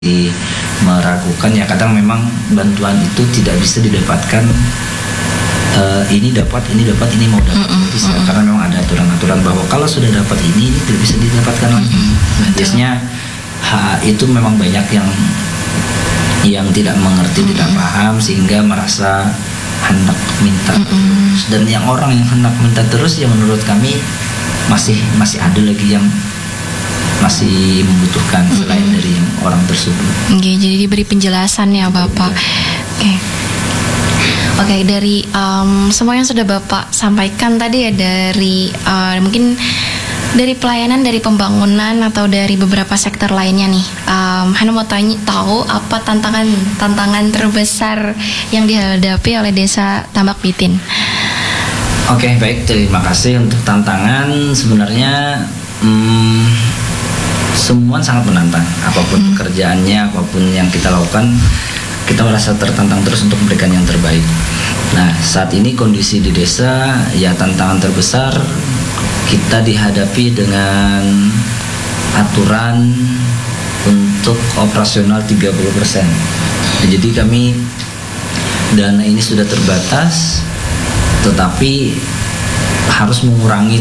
meragukan ya, kadang memang bantuan itu tidak bisa didapatkan ini mau dapat bisa, karena memang ada aturan-aturan bahwa kalau sudah dapat ini tidak bisa didapatkan lagi. Nah, biasanya itu memang banyak yang tidak mengerti, tidak paham, sehingga merasa hendak minta terus. Dan yang orang yang hendak minta terus, yang menurut kami masih ada lagi yang masih membutuhkan selain dari yang orang tersebut. Oke, jadi diberi penjelasan ya Bapak. Oke, dari semua yang sudah Bapak sampaikan tadi ya, dari mungkin dari pelayanan, dari pembangunan, atau dari beberapa sektor lainnya nih, Hana mau tahu apa tantangan terbesar yang dihadapi oleh Desa Tambak Bitin. Oke, baik, terima kasih. Untuk tantangan sebenarnya semua sangat menantang. Apapun pekerjaannya, apapun yang kita lakukan, kita merasa tertantang terus untuk memberikan yang terbaik. Nah, saat ini kondisi di desa, ya tantangan terbesar kita dihadapi dengan aturan untuk operasional 30%. Jadi kami, dana ini sudah terbatas, tetapi harus mengurangi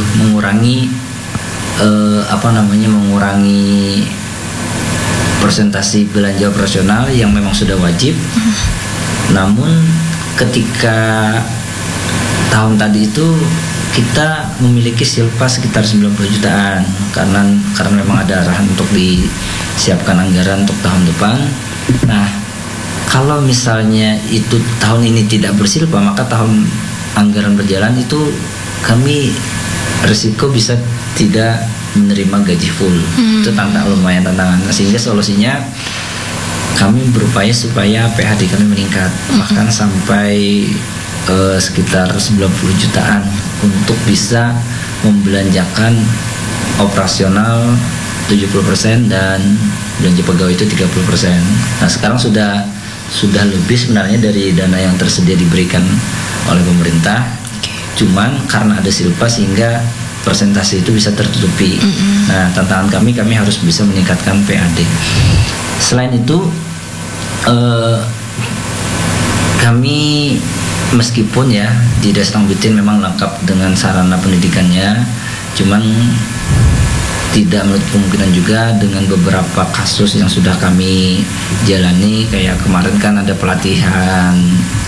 persentasi belanja operasional yang memang sudah wajib. Namun ketika tahun tadi itu kita memiliki silpa sekitar 90 jutaan karena memang ada arahan untuk disiapkan anggaran untuk tahun depan. Nah, kalau misalnya itu tahun ini tidak bersilpa, maka tahun anggaran berjalan itu kami risiko bisa tidak menerima gaji full. Itu lumayan tantangan. Sehingga solusinya kami berupaya supaya PHD kami meningkat, bahkan sampai sekitar 90 jutaan untuk bisa membelanjakan operasional 70% dan belanja pegawai itu 30%. Nah, sekarang sudah lebih sebenarnya dari dana yang tersedia diberikan oleh pemerintah. Cuman karena ada silpa sehingga persentase itu bisa tertutupi. Nah, tantangan kami harus bisa meningkatkan PAD. Selain itu, kami meskipun ya di Desa Tambak Bitin memang lengkap dengan sarana pendidikannya, cuman tidak menutup kemungkinan juga dengan beberapa kasus yang sudah kami jalani. Kayak kemarin kan ada pelatihan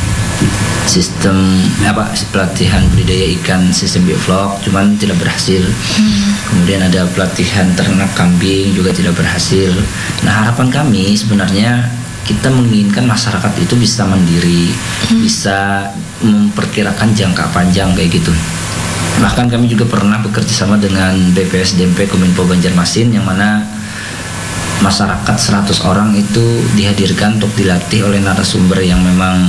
pelatihan budidaya ikan sistem bioflok, cuman tidak berhasil. Kemudian ada pelatihan ternak kambing, juga tidak berhasil. Nah, harapan kami sebenarnya kita menginginkan masyarakat itu bisa mandiri, bisa memperkirakan jangka panjang kayak gitu. Bahkan kami juga pernah bekerja sama dengan BPSDMP Kominfo Banjarmasin, yang mana masyarakat 100 orang itu dihadirkan untuk dilatih oleh narasumber yang memang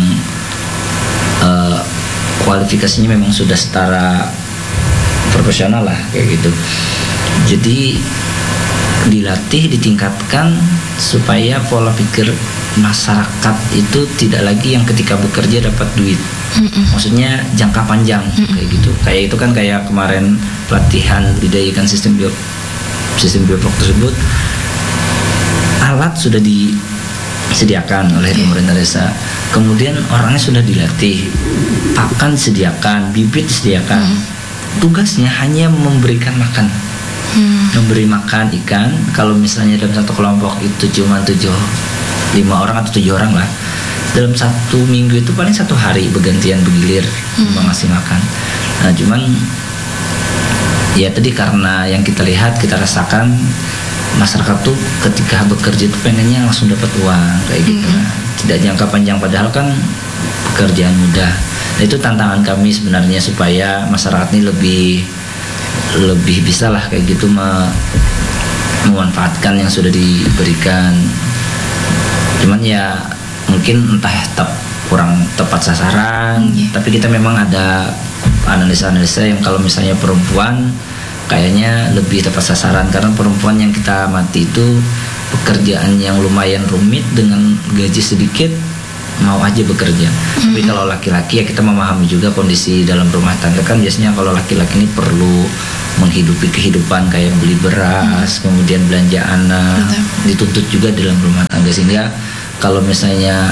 kualifikasinya memang sudah setara profesional lah kayak gitu. Jadi dilatih, ditingkatkan supaya pola pikir masyarakat itu tidak lagi yang ketika bekerja dapat duit. Maksudnya jangka panjang kayak gitu. Kayak itu kan kayak kemarin pelatihan budidaya ikan sistem bioflok tersebut, alat sudah disediakan oleh pemerintah desa. Kemudian orangnya sudah dilatih, pakan disediakan, bibit disediakan. Tugasnya hanya memberikan makan. Memberi makan ikan. Kalau misalnya dalam satu kelompok itu cuma 5 orang atau 7 orang lah, dalam satu minggu itu paling 1 hari bergantian bergilir mengasih makan. Nah, cuman ya tadi karena yang kita lihat, kita rasakan, masyarakat tuh ketika bekerja tuh pengennya langsung dapat uang kayak gitu. Tidak jangka panjang, padahal kan pekerjaan mudah. Nah, itu tantangan kami sebenarnya supaya masyarakat ini lebih bisa lah kayak gitu memanfaatkan yang sudah diberikan. Cuman ya mungkin entah kurang tepat sasaran, tapi kita memang ada analisa-analisa yang kalau misalnya perempuan kayaknya lebih tepat sasaran, karena perempuan yang kita amati itu pekerjaan yang lumayan rumit dengan gaji sedikit mau aja bekerja. Tapi kalau laki-laki ya kita memahami juga kondisi dalam rumah tangga kan biasanya kalau laki-laki ini perlu menghidupi kehidupan kayak beli beras, kemudian belanja anak, dituntut juga dalam rumah tangga. Sehingga kalau misalnya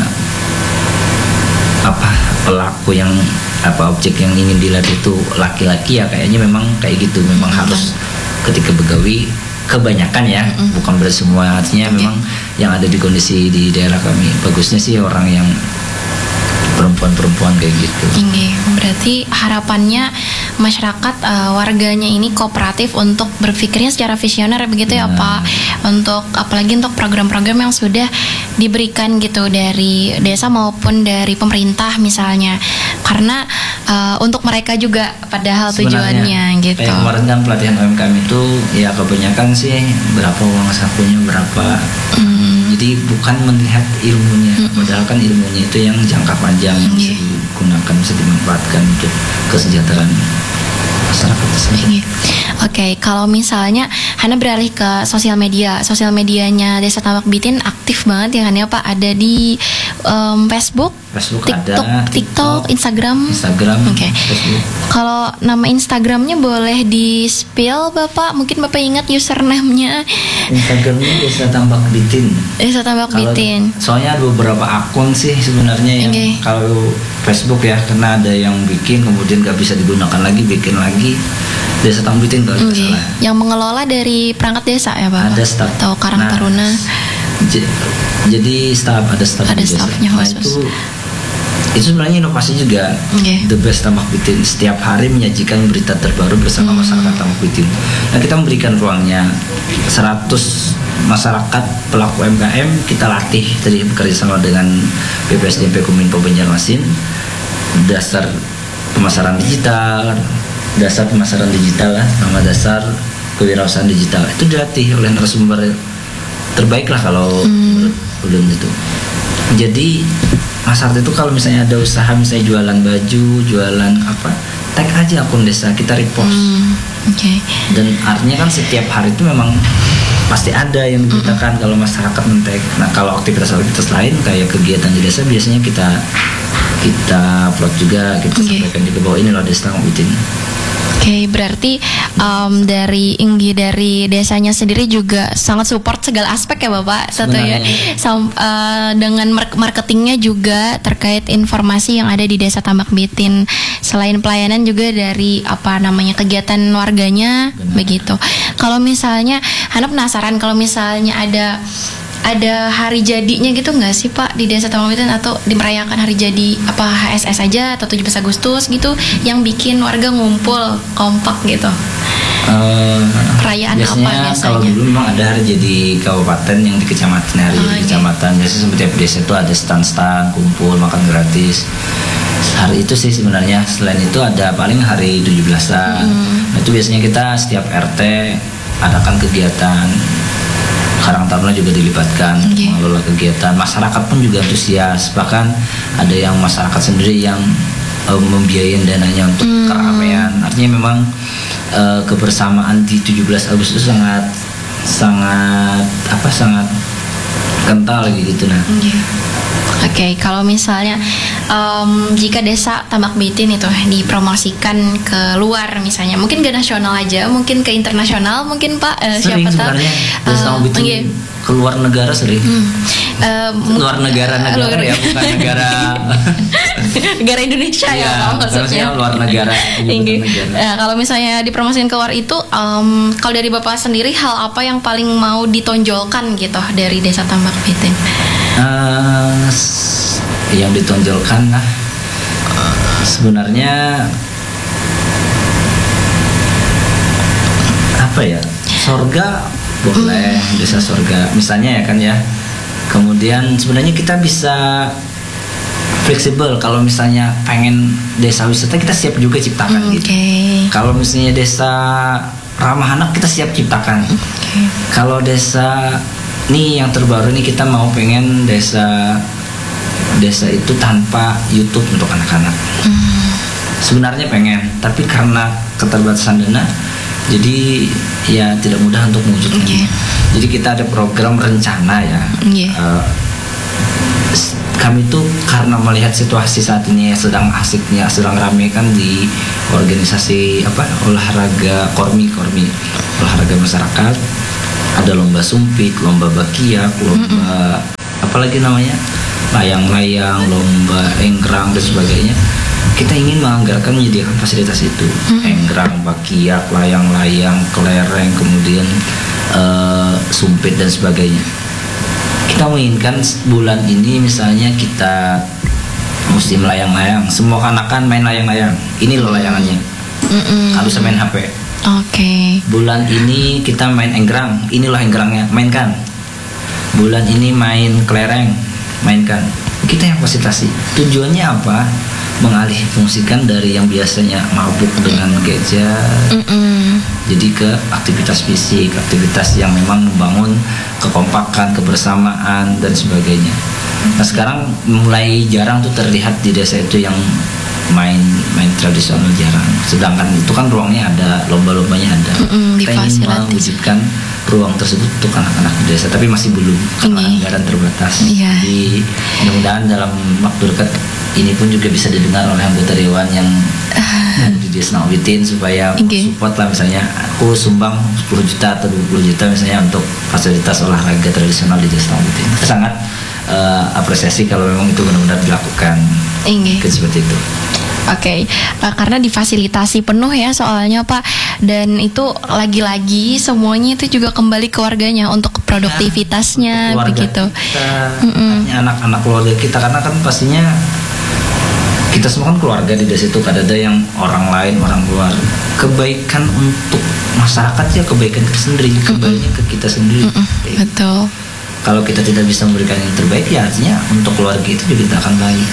pelaku yang objek yang ingin dilihat itu laki-laki, ya kayaknya memang kayak gitu, memang harus ketika begawi kebanyakan ya, bukan berarti semua, artinya memang yang ada di kondisi di daerah kami bagusnya sih orang yang perempuan-perempuan kayak gitu. Berarti harapannya masyarakat warganya ini kooperatif untuk berpikirnya secara visioner begitu ya Pak, untuk apalagi untuk program-program yang sudah diberikan gitu dari desa maupun dari pemerintah misalnya, karena untuk mereka juga padahal tujuannya gitu. Kayak kemarin kan pelatihan UMKM itu ya kebanyakan sih berapa uang sakunya berapa. Jadi bukan melihat ilmunya, padahal kan ilmunya itu yang jangka panjang yang bisa digunakan, bisa dimanfaatkan untuk kesejahteraan masyarakat tersebut. Oke, kalau misalnya Hana beralih ke sosial medianya Desa Tambak Bitin aktif banget ya kan ya Pak, ada di Facebook, TikTok, Instagram. Oke. Kalau nama Instagramnya boleh di spill Bapak, mungkin Bapak ingat username-nya. Instagramnya Desa Tambak Bitin. Desa Tambak Bitin. Soalnya ada beberapa akun sih sebenarnya yang kalau Facebook ya, karena ada yang bikin kemudian gak bisa digunakan lagi, bikin lagi Desa Tambak Bitin kalau tidak salah. Yang mengelola dari perangkat desa ya Pak? Ada staf. Atau Karang Taruna. Jadi ada staffnya khusus. Itu sebenarnya inovasi juga. The Best Tambak Bitin setiap hari menyajikan berita terbaru bersama masyarakat Tambak Bitin. Nah, kita memberikan ruangnya 100 masyarakat pelaku UMKM kita latih tadi bekerja sama dengan BPSDMP Kominfo Banjarmasin, dasar pemasaran digital lah, nama dasar kewirausahaan digital itu dilatih oleh narasumber terbaik lah kalau belum itu. Jadi masyarakat itu kalau misalnya ada usaha, misalnya jualan baju, jualan apa, tag aja akun desa, kita repost. Dan artinya kan setiap hari itu memang pasti ada yang diberitakan kalau masyarakat men-tag. Nah, kalau aktivitas lain kayak kegiatan di desa biasanya kita upload juga, kita sampaikan juga bahwa ini loh Desa Tambak Bitin. Berarti dari desanya sendiri juga sangat support segala aspek ya Bapak. Satu ya, dengan marketingnya juga terkait informasi yang ada di Desa Tambak Bitin. Selain pelayanan juga dari kegiatan warganya. Begitu. Kalau misalnya Hana penasaran, kalau misalnya ada hari jadinya gitu nggak sih Pak di Desa Tambak Bitin, atau dimerayakan hari jadi HSS aja atau 17 Agustus gitu yang bikin warga ngumpul kompak gitu? Perayaan biasanya, biasanya? Kalau dulu memang ada hari jadi kabupaten yang di kecamatan, hari jadi kecamatan. Biasanya setiap desa itu ada stand-stand, kumpul, makan gratis. Hari itu sih sebenarnya. Selain itu ada paling hari 17-an. Nah, itu biasanya kita setiap RT adakan kegiatan. Karang Taruna juga dilibatkan mengelola kegiatan, masyarakat pun juga antusias, bahkan ada yang masyarakat sendiri yang membiayain dananya untuk keramaian. Artinya memang kebersamaan di 17 Agustus sangat kental gitu. Nah. Kalau misalnya jika Desa Tambak Bitin itu dipromosikan ke luar misalnya, mungkin ke nasional aja, mungkin ke internasional mungkin Pak, sering siapa tahu Desa Tambak Bitin ke luar negara sering. Luar negara ya, bukan negara negara Indonesia ya Pak, maksudnya luar negara. Kalau misalnya dipromosikan ke luar itu, kalau dari Bapak sendiri hal apa yang paling mau ditonjolkan gitu dari Desa Tambak Bitin? Yang ditonjolkan sebenarnya sorga boleh, desa sorga misalnya ya kan ya. Kemudian sebenarnya kita bisa fleksibel, kalau misalnya pengen desa wisata kita siap juga ciptakan gitu. Kalau misalnya desa ramah anak kita siap ciptakan. Kalau desa nih yang terbaru nih kita mau pengen desa itu tanpa YouTube untuk anak-anak. Sebenarnya pengen, tapi karena keterbatasan dana, jadi ya tidak mudah untuk mewujudkan. Jadi kita ada program rencana ya. kami tuh karena melihat situasi saat ini sedang asiknya, sedang ramai kan di organisasi olahraga kormi olahraga masyarakat, ada lomba sumpit, lomba bakiak, lomba apalagi namanya layang-layang, lomba enggrang dan sebagainya. Kita ingin menganggarkan menyediakan fasilitas itu, enggrang, bakiak, layang-layang, kelereng, kemudian sumpit dan sebagainya. Kita menginginkan bulan ini misalnya kita musim layang-layang, semua anak-anak main layang-layang. Ini loh layangannya. Harus main HP. Oke. Bulan ini kita main enggrang, inilah enggrangnya, mainkan. Bulan ini main kelereng, mainkan. Kita yang fasilitasi. Tujuannya apa? Mengalih fungsikan dari yang biasanya mabuk dengan gadget, jadi ke aktivitas fisik, aktivitas yang memang membangun kekompakan, kebersamaan dan sebagainya. Nah sekarang mulai jarang tuh terlihat di desa itu yang main tradisional, jarang. Sedangkan itu kan ruangnya ada, lomba-lombanya ada. Kita ingin mewujudkan ruang tersebut untuk anak-anak di desa, tapi masih belum karena anggaran terbatas. Jadi mudah-mudahan dalam waktu dekat ini pun juga bisa didengar oleh anggota dewan yang di Desa Nawawitin supaya support lah, misalnya aku sumbang 10 juta atau 20 juta misalnya untuk fasilitas olahraga tradisional di Desa Nawawitin. Kita sangat apresiasi kalau memang itu benar-benar dilakukan. Seperti itu. Oke, karena difasilitasi penuh ya soalnya Pak, dan itu lagi-lagi semuanya itu juga kembali ke warganya untuk produktivitasnya begitu. Anak-anak keluarga kita, karena kan pastinya kita semua kan keluarga di desa itu, ada yang orang lain, orang luar. Kebaikan untuk masyarakat ya kebaikan kita sendiri, kembalinya ke kita sendiri. Betul. Kalau kita tidak bisa memberikan yang terbaik, ya artinya untuk keluarga itu juga tidak akan baik.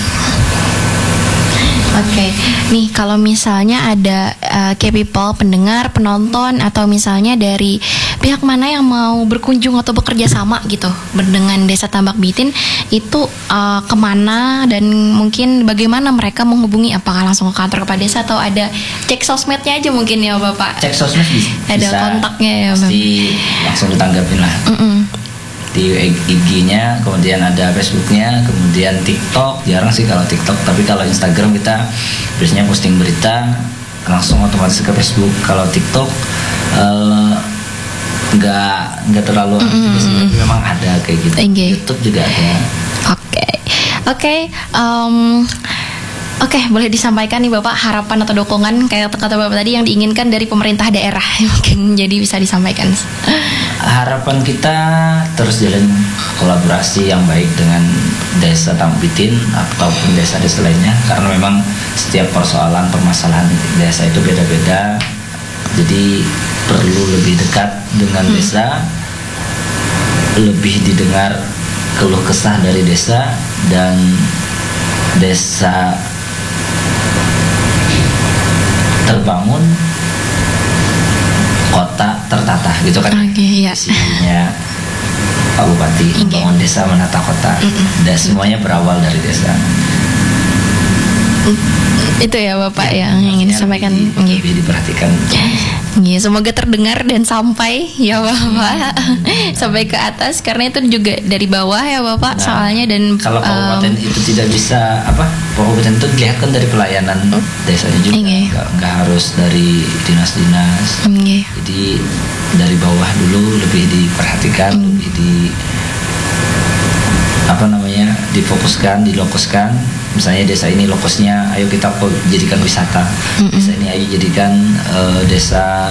Oke, nih kalau misalnya ada K-people, pendengar, penonton, atau misalnya dari pihak mana yang mau berkunjung atau bekerja sama gitu dengan Desa Tambak Bitin, itu kemana dan mungkin bagaimana mereka menghubungi? Apakah langsung ke kantor kepala desa atau ada cek sosmednya aja mungkin ya Bapak? Cek sosmed bisa. Ada kontaknya ya Bapak? Pasti langsung ditanggapin lah. Di IG-nya, kemudian ada Facebook-nya, kemudian TikTok. Jarang sih kalau TikTok, tapi kalau Instagram kita biasanya posting berita langsung otomatis ke Facebook. Kalau TikTok nggak terlalu aktif, tapi memang ada kayak gitu. YouTube juga ada. Oke, boleh disampaikan nih Bapak harapan atau dukungan kayak kata Bapak tadi yang diinginkan dari pemerintah daerah mungkin jadi bisa disampaikan. Harapan kita terus jalin kolaborasi yang baik dengan Desa Tambak Bitin ataupun desa-desa lainnya, karena memang setiap permasalahan desa itu beda-beda. Jadi perlu lebih dekat dengan desa, lebih didengar keluh kesah dari desa, dan desa terbangun, kota tertata gitu kan. Isinya Pak Bupati membangun desa, menata kota, dan semuanya berawal dari desa. Itu ya Bapak yang ingin disampaikan. Lebih diperhatikan. Semoga terdengar dan sampai ya Bapak sampai ke atas, karena itu juga dari bawah ya Bapak. Soalnya dan kalau kabupaten itu tidak bisa kabupaten itu dilihatkan dari pelayanan desanya juga, nggak harus dari dinas-dinas. Jadi dari bawah dulu lebih diperhatikan, lebih difokuskan, dilokoskan. Misalnya desa ini lokosnya, ayo kita jadikan wisata. Desa ini ayo jadikan desa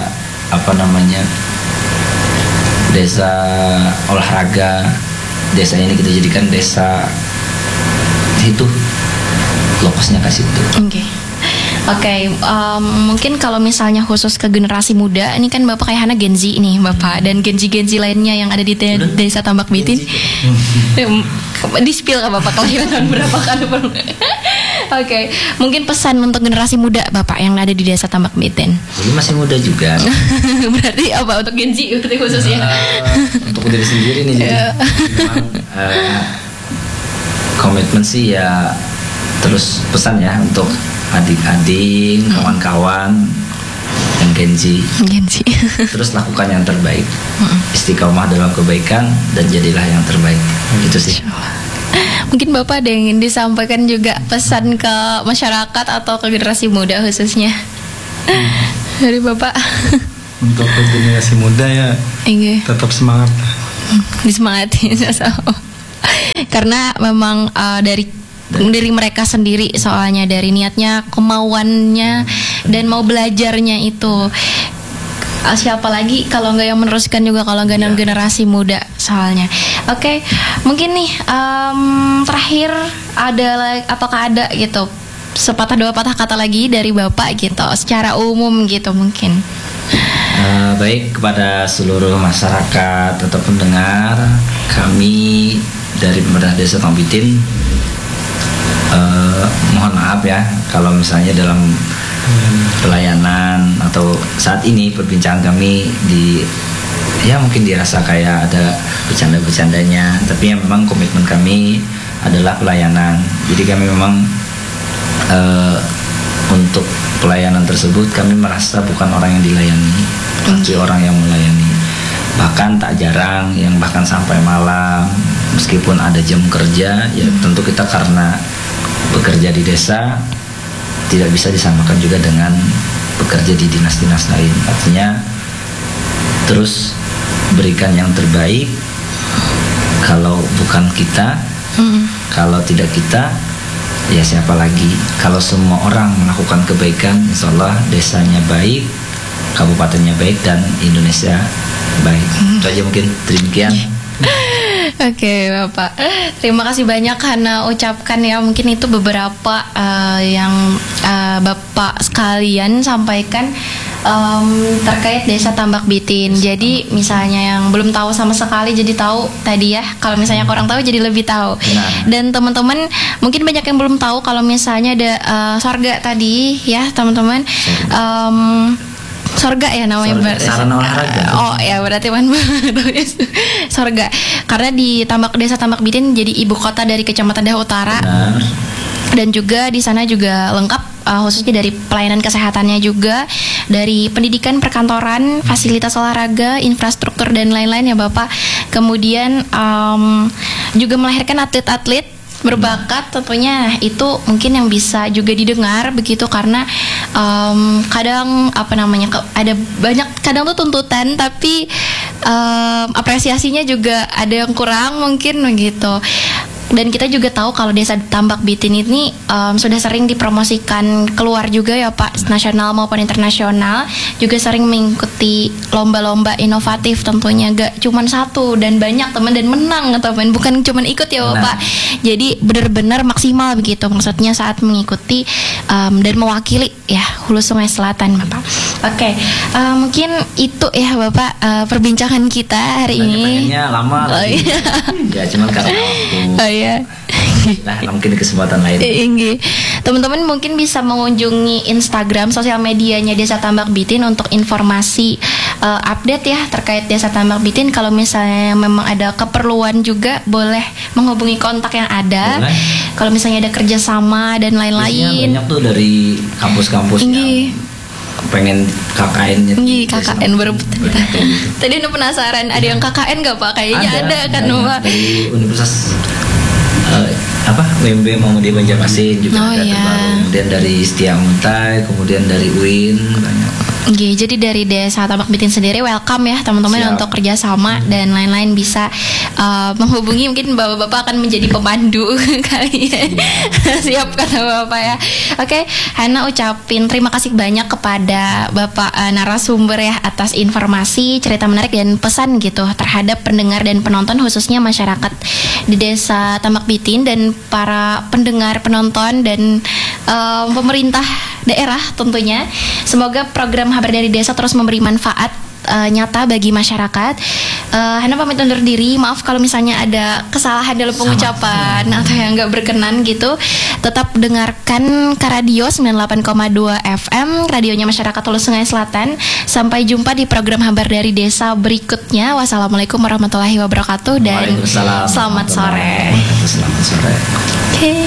desa olahraga. Desa ini kita jadikan desa itu, lokosnya kasih itu. Oke, mungkin kalau misalnya khusus ke generasi muda, ini kan Bapak kayak Hana Gen Z nih Bapak, dan Gen Z lainnya yang ada di Desa Tambak Bitin. Di-spill ke Bapak kelahiran berapa kan? Oke, mungkin pesan untuk generasi muda Bapak yang ada di Desa Tambak Bitin. Ini masih muda juga. Berarti apa untuk Gen Z berarti khususnya? Untuk diri sendiri nih, jadi memang komitmen sih ya, terus pesan ya untuk adik-adik, kawan-kawan, dan Gen Z. Terus lakukan yang terbaik, istiqomah dalam kebaikan, dan jadilah yang terbaik. Itu sih. Mungkin Bapak ada yang ingin disampaikan juga pesan ke masyarakat atau ke generasi muda khususnya dari Bapak. Untuk generasi muda ya tetap semangat. Disemangatin karena memang dari mereka sendiri, soalnya dari niatnya, kemauannya dan mau belajarnya itu. Siapa lagi kalau nggak yang meneruskan juga, kalau nggak generasi muda soalnya. Oke, mungkin nih terakhir apakah ada gitu sepatah dua patah kata lagi dari Bapak gitu secara umum gitu mungkin. Baik, kepada seluruh masyarakat atau pendengar, kami dari pemerintah Desa Tambak-Bitin mohon maaf ya kalau misalnya dalam pelayanan atau saat ini perbincangan kami mungkin dirasa kayak ada bercanda-bercandanya, tapi memang komitmen kami adalah pelayanan. Jadi kami memang untuk pelayanan tersebut kami merasa bukan orang yang dilayani, tapi orang yang melayani. Bahkan tak jarang yang bahkan sampai malam, meskipun ada jam kerja, ya tentu kita karena bekerja di desa tidak bisa disamakan juga dengan bekerja di dinas-dinas lain. Artinya terus berikan yang terbaik. Kalau bukan kita, kalau tidak kita, ya siapa lagi? Kalau semua orang melakukan kebaikan, insya Allah desanya baik, kabupatennya baik, dan Indonesia baik. Itu aja mungkin. Demikian. Oke, Bapak. Terima kasih banyak karena ucapkan ya, mungkin itu beberapa yang Bapak sekalian sampaikan terkait Desa Tambak-Bitin. Jadi misalnya yang belum tahu sama sekali jadi tahu tadi ya. Kalau misalnya kurang tahu jadi lebih tahu. Dan teman-teman mungkin banyak yang belum tahu kalau misalnya ada Sorga tadi ya, teman-teman. Sorga ya namanya, sarana olahraga. Oh ya, berarti Sorga. Karena di Desa Tambak-Bitin jadi ibu kota dari Kecamatan Daha Utara. Benar. Dan juga di sana juga lengkap khususnya dari pelayanan kesehatannya juga, dari pendidikan perkantoran, fasilitas olahraga, infrastruktur dan lain-lain ya Bapak. Kemudian juga melahirkan atlet-atlet berbakat tentunya. Itu mungkin yang bisa juga didengar begitu, karena kadang ada banyak kadang tuh tuntutan tapi apresiasinya juga ada yang kurang mungkin begitu. Dan kita juga tahu kalau Desa Tambak-Bitin ini sudah sering dipromosikan keluar juga ya Pak, nasional maupun internasional. Juga sering mengikuti lomba-lomba inovatif tentunya, gak cuma satu dan banyak teman, dan menang teman, bukan cuma ikut ya Bapak. Jadi benar-benar maksimal begitu maksudnya saat mengikuti dan mewakili ya Hulu Sungai Selatan Bapak. Oke, mungkin itu ya Bapak perbincangan kita hari ini. Pengennya lama lagi. Ya cuman karena waktu. Nah, mungkin di kesempatan lain. Teman-teman mungkin bisa mengunjungi Instagram sosial medianya Desa Tambak-Bitin untuk informasi update ya terkait Desa Tambak-Bitin. Kalau misalnya memang ada keperluan juga boleh menghubungi kontak yang ada. Kalau misalnya ada kerjasama dan lain-lain. Banyak tuh dari kampus-kampus yang pengen KKN-nya. KKN berebut. Tadi anu penasaran, ada yang KKN gak Pak? Kayaknya ada kan Pak. Dari Universitas UMB Muhammadiyah Banjarmasin juga ada terbaru. Kemudian dari Setia Muntai, kemudian dari UIN, banyak. Jadi dari Desa Tambak-Bitin sendiri welcome ya teman-teman untuk kerjasama dan lain-lain, bisa menghubungi. Mungkin bapak-bapak akan menjadi pemandu kalian. Siap kata bapak ya. Oke, Hana ucapin terima kasih banyak kepada bapak narasumber ya atas informasi, cerita menarik dan pesan gitu terhadap pendengar dan penonton, khususnya masyarakat di Desa Tambak-Bitin dan para pendengar, penonton dan pemerintah daerah tentunya. Semoga program Kabar dari Desa terus memberi manfaat nyata bagi masyarakat. Hana pamit undur diri. Maaf kalau misalnya ada kesalahan dalam pengucapan atau yang nggak berkenan gitu. Tetap dengarkan ke radio 98,2 FM, radionya masyarakat Hulu Sungai Selatan. Sampai jumpa di program Kabar dari Desa berikutnya. Wassalamualaikum warahmatullahi wabarakatuh dan selamat sore. Selamat sore. Oke.